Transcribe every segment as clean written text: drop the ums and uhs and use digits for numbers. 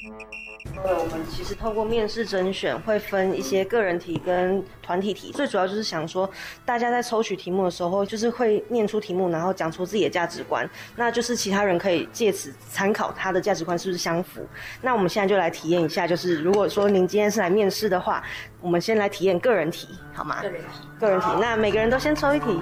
我们其实透过面试甄选会分一些个人题跟团体题，最主要就是想说大家在抽取题目的时候就是会念出题目，然后讲出自己的价值观，那就是其他人可以借此参考他的价值观是不是相符。那我们现在就来体验一下，就是如果说您今天是来面试的话，我们先来体验个人题好吗？个人题，那每个人都先抽一题。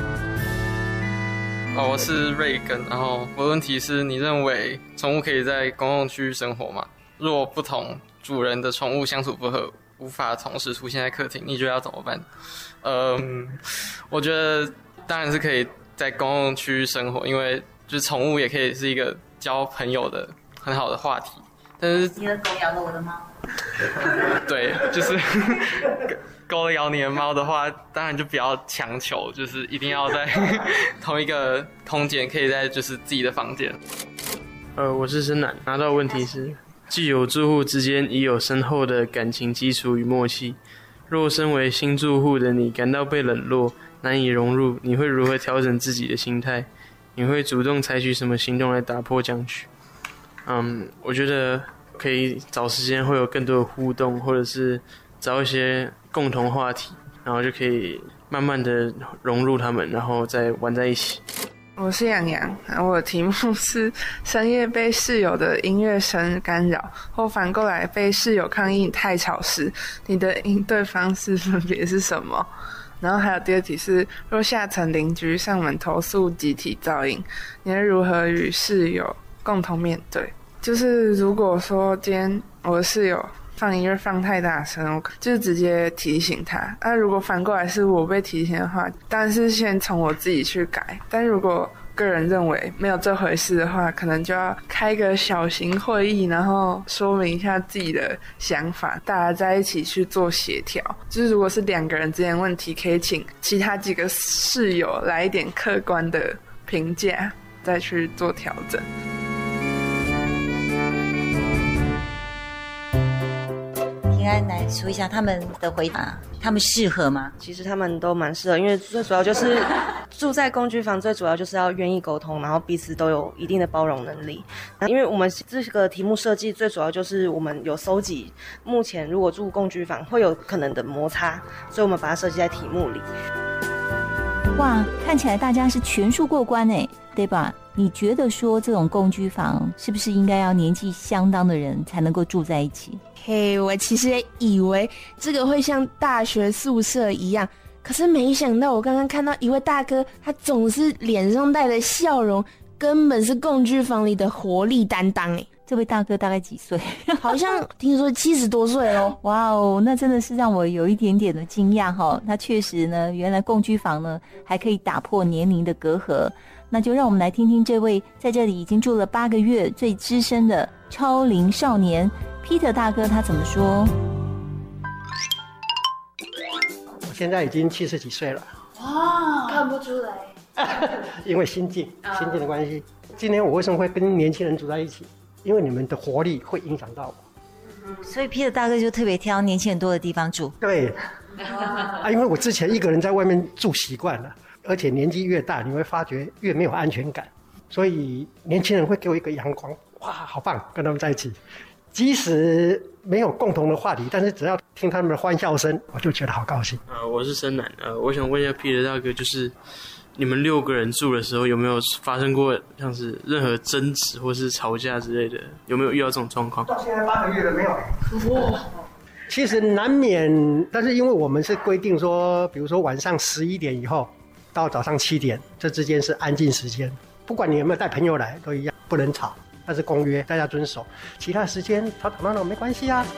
我是瑞根，然后我的问题是你认为宠物可以在公共区域生活吗？若不同主人的宠物相处不和，无法同时出现在客厅，你觉得要怎么办？我觉得当然是可以在公共区域生活，因为就是宠物也可以是一个交朋友的很好的话题。但是你的狗咬了我的猫。 对，就是狗咬你的猫的话，当然就不要强求，就是一定要在同一个空间，可以在就是自己的房间。 我是深南，拿到的问题是：既有住户之间已有深厚的感情基础与默契，若身为新住户的你感到被冷落、难以融入，你会如何调整自己的心态？你会主动采取什么行动来打破僵局？我觉得可以找时间会有更多的互动，或者是找一些共同话题，然后就可以慢慢的融入他们，然后再玩在一起。 我是杨洋，我的题目是深夜被室友的音乐声干扰，或反过来被室友抗议太吵时，你的应对方式分别是什么？然后还有第二题是，若下层邻居上门投诉集体噪音，你会如何与室友共同面对？就是如果说今天我的室友放音乐放太大声，我就直接提醒他。那如果反过来是我被提醒的话，当然是先从我自己去改。但如果个人认为没有这回事的话，可能就要开个小型会议，然后说明一下自己的想法，大家在一起去做协调。就是如果是两个人之间的问题，可以请其他几个室友来一点客观的评价，再去做调整。 平安来说一下他们的回答，他们适合吗？ 其实他们都蛮适合，因为最主要就是住在公居房，最主要就是要愿意沟通，然后彼此都有一定的包容能力。因为我们这个题目设计最主要就是我们有收集目前如果住公居房会有可能的摩擦，所以我们把它设计在题目里。 哇，看起来大家是全数过关耶，对吧？你觉得说这种公居房是不是应该要年纪相当的人才能够住在一起？ 我其实也以为这个会像大学宿舍一样，可是没想到我刚刚看到一位大哥，他总是脸上带着笑容，根本是共居房里的活力担当耶。 这位大哥大概几岁？ 好像听说70多岁咯。 哇哦，那真的是让我有一点点的惊讶齁。那确实呢，原来共居房呢还可以打破年龄的隔阂。那就让我们来听听这位在这里已经住了8个月最资深的超龄少年 Peter 大哥他怎么说。 我现在已经70几岁了。 哇，看不出来。 因为心境的关系。今天我为什么会跟年轻人住在一起？因为你们的活力会影响到我。 所以 Peter 大哥就特别挑年轻人多的地方住。 对。因为我之前一个人在外面住习惯了，而且年纪越大，你会发觉越没有安全感。所以年轻人会给我一个阳光，哇，好棒，跟他们在一起。即使没有共同的话题，但是只要听他们的欢笑声，我就觉得好高兴。 我是深南，我想问一下 Peter 大哥，就是你们6个人住的时候，有没有发生过像是任何争执或是吵架之类的？有没有遇到这种状况？ 到现在8个月了没有？哇，其实难免，但是因为我们是规定说，比如说晚上11点以后到早上7点，这之间是安静时间，不管你有没有带朋友来都一样，不能吵，那是公约，大家遵守。其他时间吵吵闹闹没关系啊。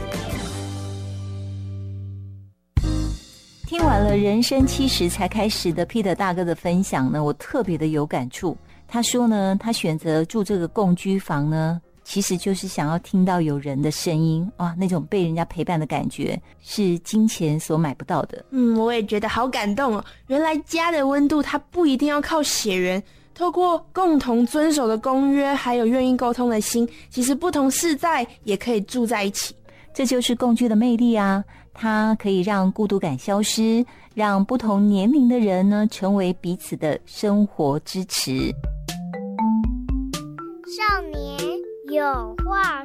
听完了人生70才开始的 Peter 大哥的分享呢，我特别的有感触。他说呢，他选择住这个共居房呢，其实就是想要听到有人的声音啊，那种被人家陪伴的感觉是金钱所买不到的。 我也觉得好感动哦。原来家的温度它不一定要靠血缘，透过共同遵守的公约，还有愿意沟通的心，其实不同世代也可以住在一起。 这就是共居的魅力啊，它可以让孤独感消失，让不同年龄的人呢成为彼此的生活支持。 少年有话